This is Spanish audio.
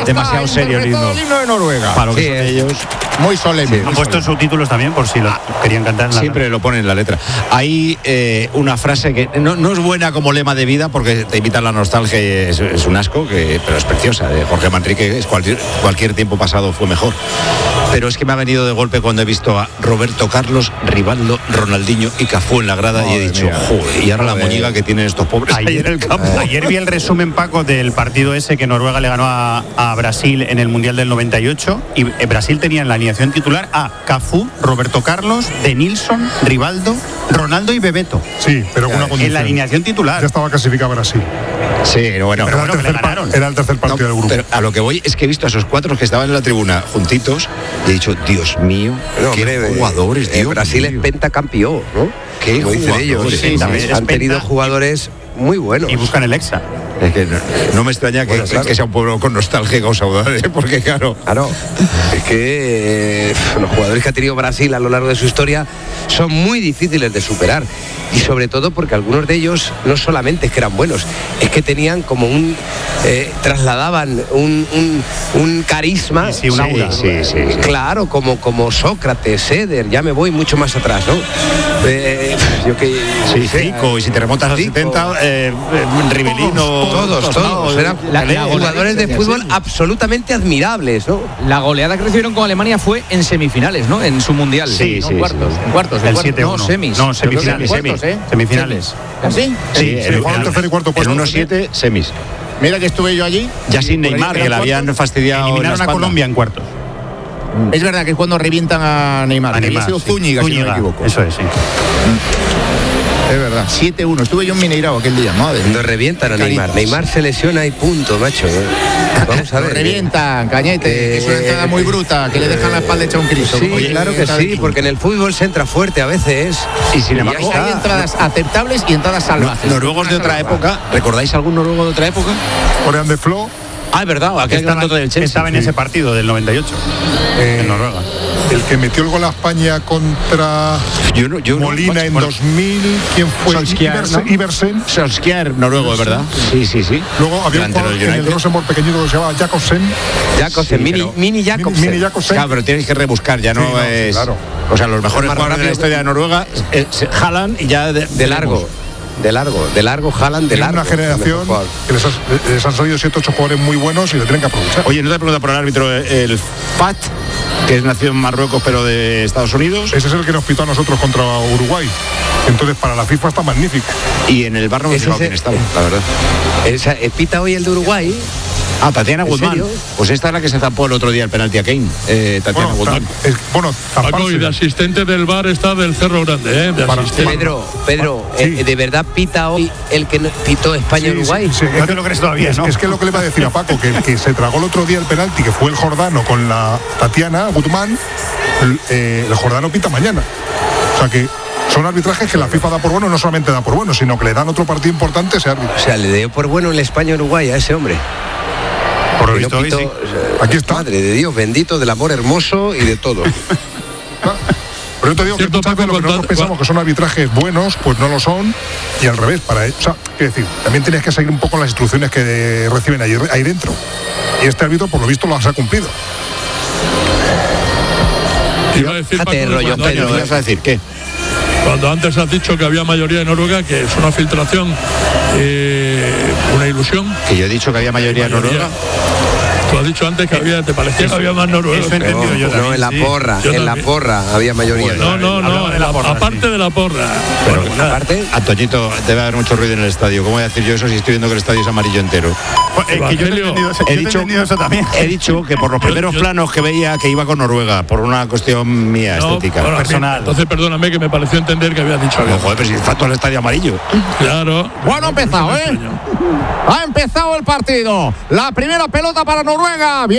demasiado serio el himno de Noruega. para lo que son ellos. Muy solemne. Han puesto subtítulos también por si lo querían cantar. Siempre lo ponen en la letra. Hay una frase que no es buena como lema de vida porque te invita a la nostalgia y es un asco, pero es preciosa. De Jorge Manrique, cualquier tiempo pasado fue mejor. Pero es que me ha venido de golpe cuando he visto a Roberto Carlos, Rivaldo, Ronaldinho y Cafú en la grada. Madre y he dicho, joder, y ahora la moñiga que tienen estos pobres ahí en el campo. Ayer vi el resumen, Paco, del partido ese que Noruega le ganó a Brasil en el Mundial del 98 y Brasil tenía en la alineación titular a Cafú, Roberto Carlos, Denilson, Rivaldo, Ronaldo y Bebeto. Sí, pero con una condición. En la alineación titular. Ya estaba clasificado Brasil. Sí, bueno. Era el tercer partido del grupo. Pero a lo que voy es que he visto a esos cuatro que estaban en la tribuna juntitos y he dicho, Dios mío, qué jugadores, Dios Brasil mío. Es pentacampeón, ¿no? Qué como dicen ellos. Sí, Han tenido jugadores muy buenos. Y buscan el Hexa. Es que no me extraña que sea un pueblo con nostalgia o saudade, porque claro. Es que los jugadores que ha tenido Brasil a lo largo de su historia son muy difíciles de superar. Y sobre todo porque algunos de ellos no solamente es que eran buenos, es que tenían como trasladaban un carisma. Sí, un aura. Sí. Claro, como Sócrates, Eder, ya me voy mucho más atrás, ¿no? Zico, y si te remontas al 70, Rivelino. Todos. Eran jugadores de fútbol absolutamente admirables, ¿no? La goleada que recibieron con Alemania fue en semifinales, ¿no? En su mundial. Sí. En cuartos. El 7-1. No, semis. No, semifinales. Semifinales. ¿Así? Sí, el tercer y cuarto puesto. El 1-7, semis. Mira que estuve yo allí. Ya sin Neymar, que le habían fastidiado. Eliminaron a Colombia en cuartos. Es verdad que es cuando revientan a Neymar. Había sido Zúñiga, si no me equivoco. Eso es, sí. Es verdad. 7-1. Estuve yo en Mineirao aquel día. Madre. Cuando revientan a Neymar. Neymar se lesiona y punto, macho. Vamos a ver. Revientan, Cañete. Es una entrada muy bruta, que le dejan la espalda hecha un Cristo. Sí, claro que sí, porque en el fútbol se entra fuerte a veces. Y sin embargo, hay entradas aceptables y entradas salvajes. Noruegos de otra época. ¿Recordáis algún noruego de otra época? Corean de Flo. Ah, es verdad, aquel grandote del Chelsea. Estaba en ese partido del 98 en Noruega. El que metió el gol a España contra Molina en 2000, ¿quién fue? Iversen. Solskjaer, noruego, de verdad. Sí. Luego había un jugador en el Rosenborg pequeñito que se llamaba Jakobsen. Mini Jakobsen. Claro, pero tienes que rebuscar, ya no es. Claro. O sea, los mejores jugadores de la historia de Noruega Haaland y ya de largo. Haaland de largo. Una generación que les han salido 7-8 jugadores muy buenos y le tienen que aprovechar. Oye, no te pregunto por el árbitro, el Fat, que es nacido en Marruecos pero de Estados Unidos. Ese es el que nos pitó a nosotros contra Uruguay. Entonces para la FIFA está magnífico. Y en el bar no me he fijado quién estaba, la verdad. Pita hoy el de Uruguay. Tatiana Guzmán. Pues esta es la que se zampó el otro día el penalti a Kane. Tatiana Guzmán. Paco, y de asistente del bar está del Cerro Grande, Pedro, de verdad pita hoy el que pitó España-Uruguay. Sí, no te lo crees todavía, ¿no? Es que lo que le iba a decir a Paco, que el que se tragó el otro día el penalti, que fue el Jordano con la Tatiana Guzmán, el Jordano pita mañana. O sea que son arbitrajes que la FIFA da por bueno, no solamente da por bueno, sino que le dan otro partido importante a ese árbitro. O sea, le dio por bueno el España-Uruguay a ese hombre. Por lo visto hoy, sí. Aquí está. Madre de Dios, bendito del amor hermoso y de todo. Pero yo te digo que muchas veces lo que nosotros pensamos que son arbitrajes buenos, pues no lo son, y al revés, o sea, quiero decir, también tienes que seguir un poco las instrucciones que reciben ahí dentro. Y este árbitro, por lo visto, las ha cumplido. Iba a decir, Paco, Pedro, ¿vas a decir qué? Cuando antes has dicho que había mayoría en Noruega, que es una filtración, una ilusión. Que yo he dicho que había mayoría en Noruega. Tú has dicho antes que había, te parecía que había más noruegos. No, en la porra, en la porra había mayoría. Aparte de la porra. Pero aparte, Antoñito, debe haber mucho ruido en el estadio. ¿Cómo voy a decir yo eso si estoy viendo que el estadio es amarillo entero? Que yo he entendido eso también. He dicho que por los primeros planos que veía que iba con Noruega, por una cuestión mía estética. Bueno, personal. Entonces, perdóname que me pareció entender que había dicho algo. No, joder, pero si está todo el estadio amarillo. Claro. Bueno, ha empezado, Ha empezado el partido. La primera pelota para Noruega.